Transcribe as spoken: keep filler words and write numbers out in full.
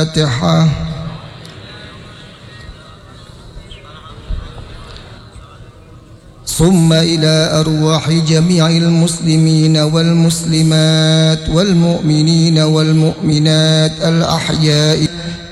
الفاتحة. ثم إلى أرواح جميع المسلمين والمسلمات والمؤمنين والمؤمنات الأحياء